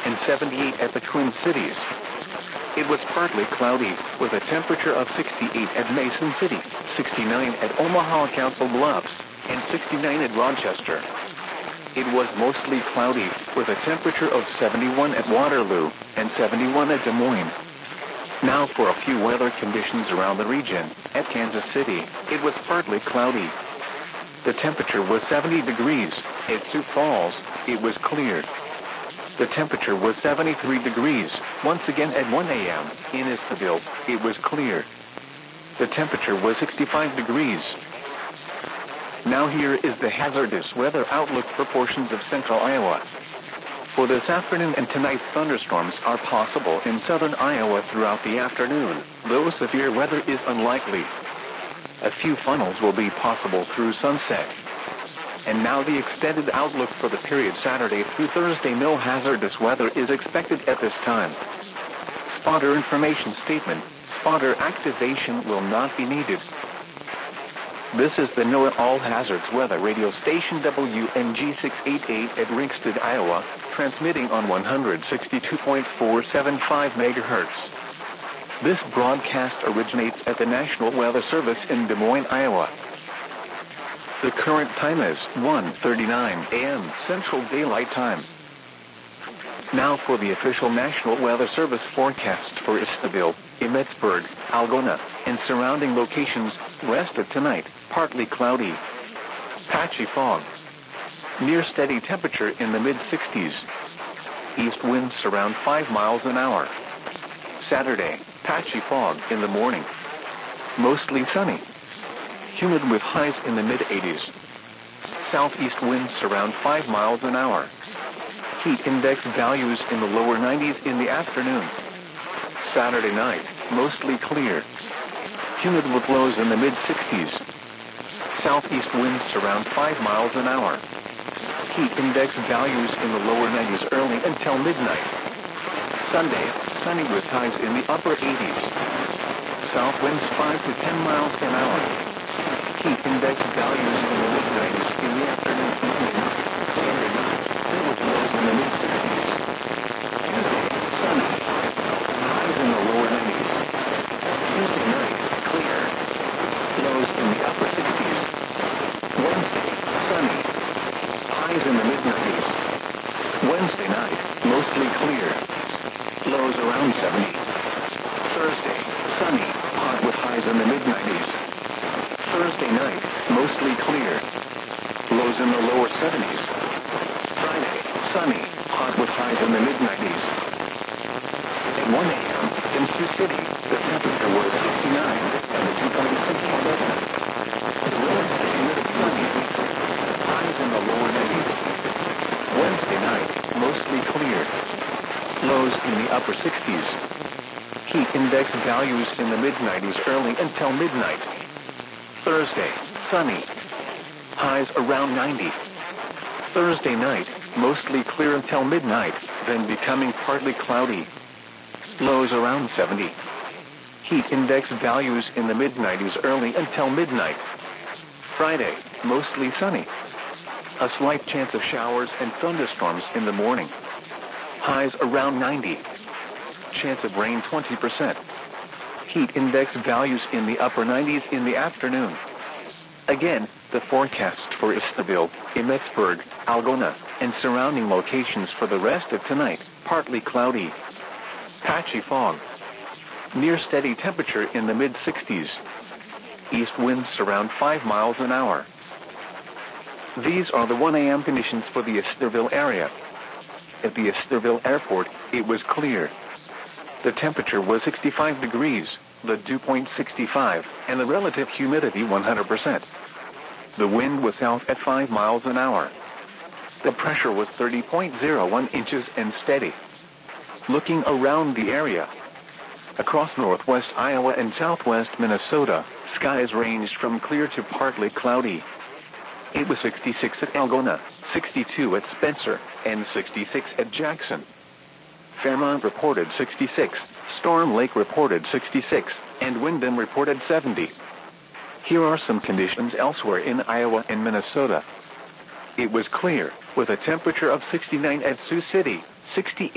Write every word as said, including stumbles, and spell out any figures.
and seventy-eight at the Twin Cities. It was partly cloudy, with a temperature of sixty-eight at Mason City, sixty-nine at Omaha Council Bluffs, and sixty-nine at Rochester. It was mostly cloudy, with a temperature of seventy-one at Waterloo, and seventy-one at Des Moines. Now for a few weather conditions around the region. At Kansas City, it was partly cloudy. The temperature was seventy degrees. At Sioux Falls, it was cleared. The temperature was seventy-three degrees. Once again at one a m in Eastville, it was cleared. The temperature was sixty-five degrees. Now here is the hazardous weather outlook for portions of central Iowa. For this afternoon and tonight, thunderstorms are possible in southern Iowa throughout the afternoon, though severe weather is unlikely. A few funnels will be possible through sunset. And now the extended outlook for the period Saturday through Thursday. No hazardous weather is expected at this time. Spotter information statement. Spotter activation will not be needed. This is the NOAA All Hazards Weather Radio Station W N G six eighty-eight at Ringsted, Iowa, transmitting on one sixty-two point four seven five megahertz. This broadcast originates at the National Weather Service in Des Moines, Iowa. The current time is one thirty-nine a m Central Daylight Time. Now for the official National Weather Service forecast for Eastville, Emmetsburg, Algona, and surrounding locations. Rest of tonight, partly cloudy. Patchy fog. Near steady temperature in the mid sixties. East winds around five miles an hour. Saturday, patchy fog in the morning. Mostly sunny. Humid with highs in the mid eighties. Southeast winds around five miles an hour. Heat index values in the lower nineties in the afternoon. Saturday night, mostly clear. Humid with lows in the mid sixties. Southeast winds around five miles an hour. Heat index values in the lower nineties early until midnight. Sunday, sunny with highs in the upper eighties. South winds five to ten miles an hour. Heat index values in the mid nineties in the afternoon and evening. Saturday night, there was lows in the mid sixties. Tuesday, sunny. Highs in the lower nineties. Tuesday night, clear. Lows in the upper sixties. Wednesday, sunny. Highs in the mid nineties. Wednesday night, mostly clear. Lows around seventy. Thursday, sunny. Hot with highs in the mid nineties. Thursday night, mostly clear. Lows in the lower seventies. Friday, sunny. Hot with highs in the mid nineties. At one a m in Sioux City, the temperature was sixty-nine and the dew point sixty-seven. The Wednesday, sunny. Highs in the lower nineties. Wednesday night, mostly clear. Lows in the upper sixties. Heat index values in the mid nineties early until midnight. Thursday, sunny. Highs around ninety. Thursday night, mostly clear until midnight, then becoming partly cloudy. Lows around seventy. Heat index values in the mid nineties early until midnight. Friday, mostly sunny. A slight chance of showers and thunderstorms in the morning. Highs around ninety. Chance of rain twenty percent. Heat index values in the upper nineties in the afternoon. Again, the forecast for Eastville, Emmetsburg, Algona, and surrounding locations for the rest of tonight. Partly cloudy. Patchy fog. Near steady temperature in the mid sixties. East winds around five miles an hour. These are the one a m conditions for the Eastville area. At the Eastville Airport, it was clear. The temperature was sixty-five degrees, the dew point sixty-five, and the relative humidity one hundred percent. The wind was south at five miles an hour. The pressure was thirty point zero one inches and steady. Looking around the area, across northwest Iowa and southwest Minnesota, skies ranged from clear to partly cloudy. It was sixty-six at Algona, sixty-two at Spencer, and sixty-six at Jackson. Fairmont reported sixty-six, Storm Lake reported sixty-six, and Windham reported seventy. Here are some conditions elsewhere in Iowa and Minnesota. It was clear, with a temperature of sixty-nine at Sioux City, sixty-eight